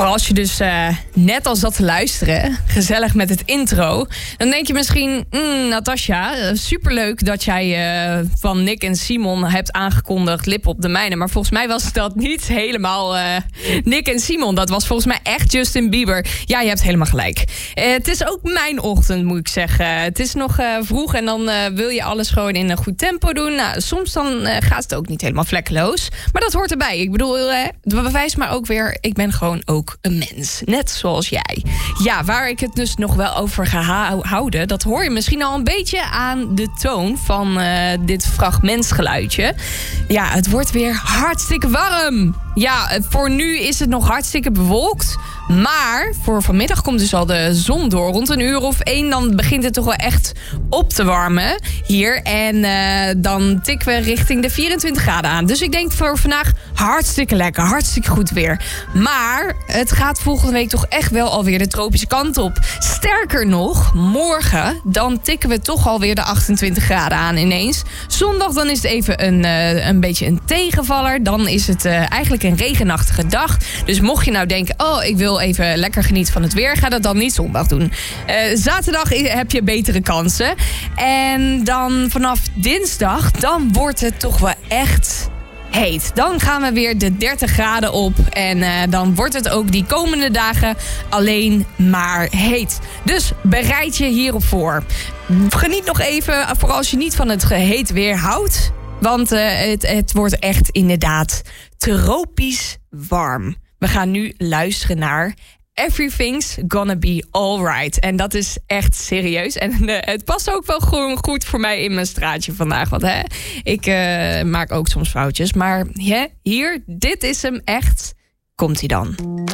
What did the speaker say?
Vooral als je dus net als dat te luisteren, gezellig met het intro, dan denk je misschien, Natasja, superleuk dat jij van Nick en Simon hebt aangekondigd Lip op de mijne. Maar volgens mij was dat niet helemaal Nick en Simon. Dat was volgens mij echt Justin Bieber. Ja, je hebt helemaal gelijk. Het is ook mijn ochtend, moet ik zeggen. Het is nog vroeg en dan wil je alles gewoon in een goed tempo doen. Nou, soms dan gaat het ook niet helemaal vlekkeloos. Maar dat hoort erbij. Ik bedoel, het bewijst maar ook weer, ik ben gewoon ook een mens. Net zoals jij. Ja, waar ik het dus nog wel over ga houden, dat hoor je misschien al een beetje aan de toon van dit fragmentsgeluidje. Ja, het wordt weer hartstikke warm. Ja, voor nu is het nog hartstikke bewolkt. Maar voor vanmiddag komt dus al de zon door. Rond 1:01 dan begint het toch wel echt op te warmen hier. En dan tikken we richting de 24 graden aan. Dus ik denk voor vandaag hartstikke lekker, hartstikke goed weer. Maar het gaat volgende week toch echt wel alweer de tropische kant op. Sterker nog, morgen dan tikken we toch alweer de 28 graden aan ineens. Zondag dan is het even een beetje een tegenvaller. Dan is het eigenlijk een regenachtige dag. Dus mocht je nou denken, ik wil even lekker genieten van het weer, ga dat dan niet zondag doen. Zaterdag heb je betere kansen. En dan vanaf dinsdag, dan wordt het toch wel echt heet. Dan gaan we weer de 30 graden op. En dan wordt het ook die komende dagen alleen maar heet. Dus bereid je hierop voor. Geniet nog even, vooral als je niet van het heet weer houdt. Want het wordt echt inderdaad tropisch warm. We gaan nu luisteren naar Everything's Gonna Be Alright. En dat is echt serieus. En het past ook wel gewoon goed voor mij in mijn straatje vandaag. Want ik maak ook soms foutjes. Maar hier, dit is hem echt. Komt-ie dan.